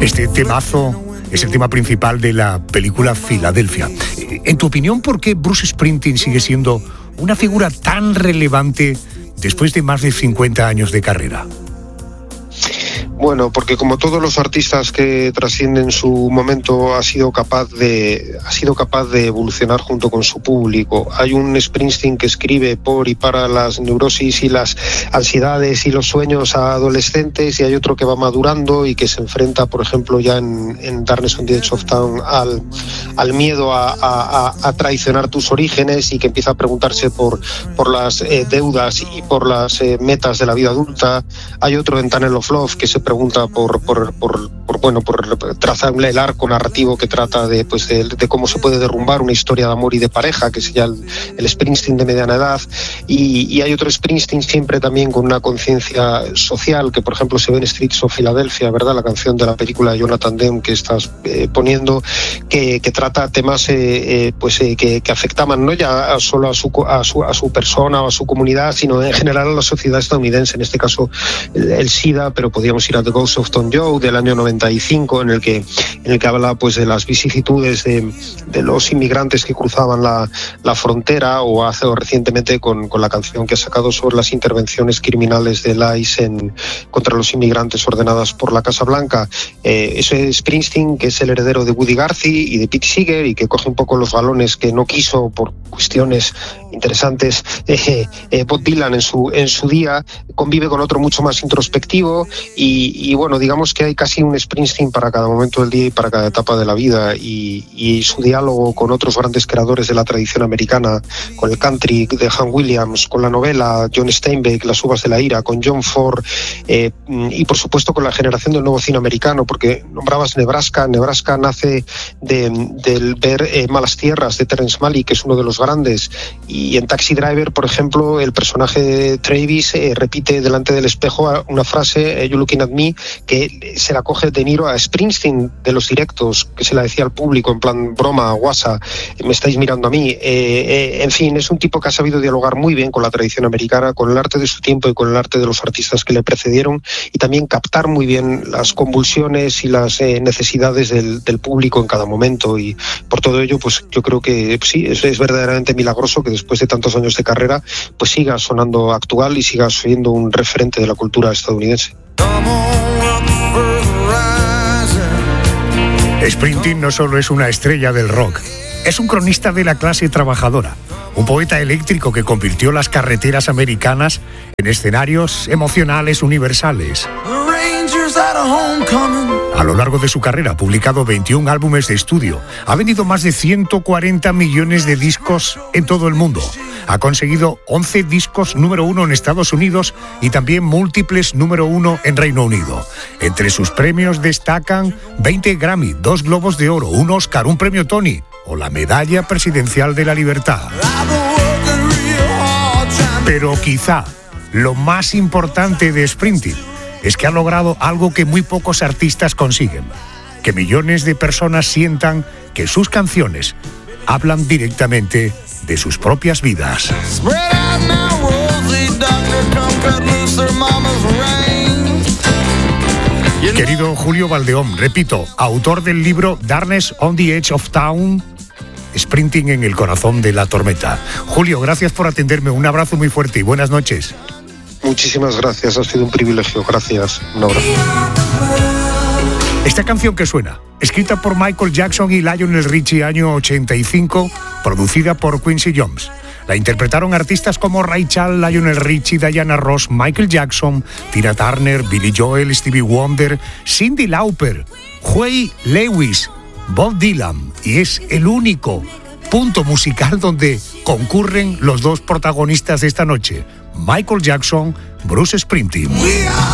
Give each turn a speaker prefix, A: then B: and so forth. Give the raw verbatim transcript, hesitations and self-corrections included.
A: Este temazo es el tema principal de la película Filadelfia. En tu opinión, ¿por qué Bruce Springsteen sigue siendo una figura tan relevante después de más de cincuenta años de carrera?
B: Bueno, porque como todos los artistas que trascienden su momento, ha sido capaz de ha sido capaz de evolucionar junto con su público. Hay un Springsteen que escribe por y para las neurosis y las ansiedades y los sueños a adolescentes, y hay otro que va madurando y que se enfrenta, por ejemplo, ya en, en Darkness on the Edge of Town al, al miedo a, a, a traicionar tus orígenes, y que empieza a preguntarse por, por las eh, deudas y por las eh, metas de la vida adulta. Hay otro en Tunnel of Love que se pregunta por, por, por, por bueno, por trazar el arco narrativo que trata de, pues, de, de cómo se puede derrumbar una historia de amor y de pareja, que sería el, el Springsteen de mediana edad. Y, y hay otro Springsteen siempre también con una conciencia social, que por ejemplo se ve en Streets of Philadelphia, ¿verdad? La canción de la película de Jonathan Demme que estás eh, poniendo, que, que trata temas eh, eh, pues eh, que, que afectaban no ya solo a su, a, su, a su persona o a su comunidad, sino en general a la sociedad estadounidense, en este caso el, el SIDA, pero podríamos ir a The Ghost of Tom Joad del año noventa y cinco, en el que en el que habla pues de las vicisitudes de, de los inmigrantes que cruzaban la, la frontera, o hace o recientemente con, con la canción que ha sacado sobre las intervenciones criminales del I C E en, contra los inmigrantes ordenadas por la Casa Blanca. Eh, ese Springsteen, que es el heredero de Woody Guthrie y de Pete Seeger, y que coge un poco los galones que no quiso por cuestiones interesantes eh, eh, Bob Dylan en su, en su día, convive con otro mucho más introspectivo. Y, y bueno, digamos que hay casi un Springsteen para cada momento del día y para cada etapa de la vida, y, y su diálogo con otros grandes creadores de la tradición americana, con el country de Hank Williams, con la novela John Steinbeck, Las uvas de la ira, con John Ford, eh, y por supuesto con la generación del nuevo cine americano, porque nombrabas Nebraska. Nebraska nace de, del ver eh, Malas Tierras de Terrence Malick, que es uno de los grandes, y en Taxi Driver, por ejemplo, el personaje de Travis eh, repite delante del espejo una frase, eh, You Looking at Me, que se la coge De Niro a Springsteen de los directos, que se la decía al público en plan broma, guasa, me estáis mirando a mí. Eh, eh, en fin, es un tipo que ha sabido dialogar muy bien con la tradición americana, con el arte de su tiempo y con el arte de los artistas que le precedieron, y también captar muy bien las convulsiones y las eh, necesidades del, del público en cada momento. Y por todo ello, pues yo creo que sí, es, es verdaderamente milagroso que después de tantos años de carrera pues siga sonando actual y siga siendo un referente de la cultura estadounidense.
A: Springsteen no solo es una estrella del rock, es un cronista de la clase trabajadora, un poeta eléctrico que convirtió las carreteras americanas en escenarios emocionales universales. A lo largo de su carrera ha publicado veintiún álbumes de estudio, ha vendido más de ciento cuarenta millones de discos en todo el mundo, ha conseguido once discos número uno en Estados Unidos y también múltiples número uno en Reino Unido. Entre sus premios destacan veinte Grammy, dos Globos de Oro, un Oscar, un premio Tony o la Medalla Presidencial de la Libertad. Pero quizá lo más importante de Springsteen es que ha logrado algo que muy pocos artistas consiguen: que millones de personas sientan que sus canciones hablan directamente de sus propias vidas. Querido Julio Valdeón, repito, autor del libro Darkness on the Edge of Town, Springsteen en el corazón de la tormenta. Julio, gracias por atenderme, un abrazo muy fuerte y buenas noches.
B: Muchísimas gracias, ha sido un privilegio, gracias, un abrazo.
A: Esta canción que suena, escrita por Michael Jackson y Lionel Richie año ochenta y cinco, producida por Quincy Jones. La interpretaron artistas como Ray Charles, Lionel Richie, Diana Ross, Michael Jackson, Tina Turner, Billy Joel, Stevie Wonder, Cyndi Lauper, Huey Lewis, Bob Dylan, y es el único punto musical donde concurren los dos protagonistas de esta noche, Michael Jackson, Bruce Springsteen.